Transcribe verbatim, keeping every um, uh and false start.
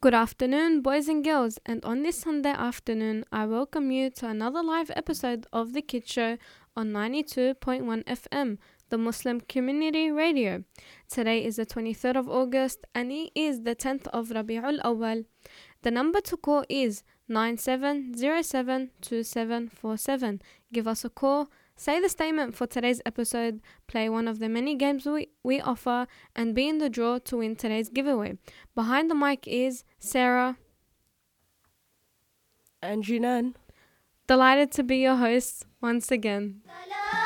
Good afternoon, boys and girls, and on this Sunday afternoon, I welcome you to another live episode of The Kids Show on ninety-two point one F M, the Muslim Community Radio. Today is the twenty-third of August and it is the tenth of Rabi'ul Awal. The number to call is nine seven zero seven two seven four seven. Give us a call, say the statement for today's episode, play one of the many games we, we offer, and be in the draw to win today's giveaway. Behind the mic is Sarah and Jinan. Delighted to be your host once again.